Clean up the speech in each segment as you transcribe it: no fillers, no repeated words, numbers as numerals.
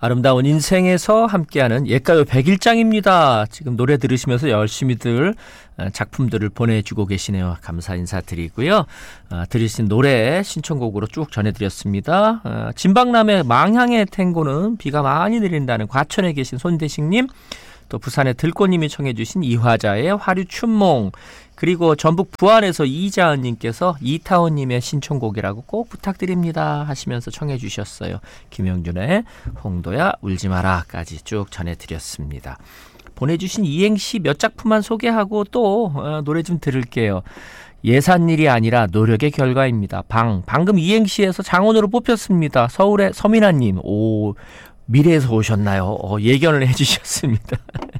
아름다운 인생에서 함께하는 옛가요 100일장입니다. 지금 노래 들으시면서 열심히들 작품들을 보내주고 계시네요. 감사 인사드리고요. 들으신 노래 신청곡으로 쭉 전해드렸습니다. 진박람의 망향의 탱고는 비가 많이 내린다는 과천에 계신 손대식님, 또 부산의 들꽃님이 청해 주신 이화자의 화류춘몽, 그리고 전북 부안에서 이자은님께서 이타원님의 신청곡이라고 꼭 부탁드립니다 하시면서 청해 주셨어요. 김영준의 홍도야 울지마라까지 쭉 전해드렸습니다. 보내주신 이행시 몇 작품만 소개하고 또 노래 좀 들을게요. 예산일이 아니라 노력의 결과입니다. 방금 이행시에서 장원으로 뽑혔습니다. 서울의 서민아님, 미래에서 오셨나요? 예견을 해주셨습니다.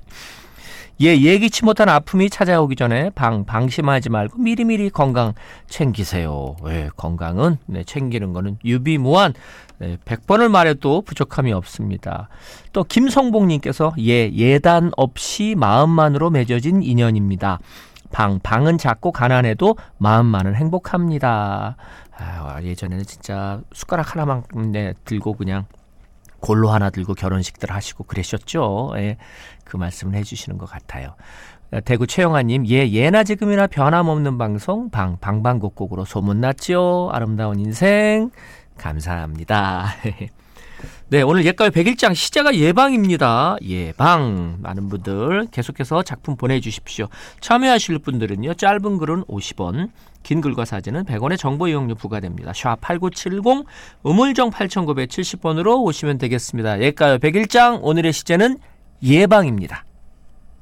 예기치 못한 아픔이 찾아오기 전에 방심하지 말고 미리미리 건강 챙기세요. 건강은 챙기는 거는 유비무한. 100번을 말해도 부족함이 없습니다. 또 김성복님께서 예단 없이 마음만으로 맺어진 인연입니다. 방은 작고 가난해도 마음만은 행복합니다. 예전에는 진짜 숟가락 하나만 들고 그냥 골로 하나 들고 결혼식들 하시고 그러셨죠. 그 말씀을 해주시는 것 같아요. 대구 최영아님, 예나 지금이나 변함없는 방송 방방곡곡으로 소문났죠. 아름다운 인생 감사합니다. 네, 오늘 옛가요 100일장 시제가 예방입니다. 예방. 많은 분들 계속해서 작품 보내주십시오. 참여하실 분들은요, 짧은 글은 50원, 긴 글과 사진은 100원의 정보 이용료 부과됩니다. 샵8970 우물정 8970번으로 오시면 되겠습니다. 옛가요 100일장 오늘의 시제는 예방입니다.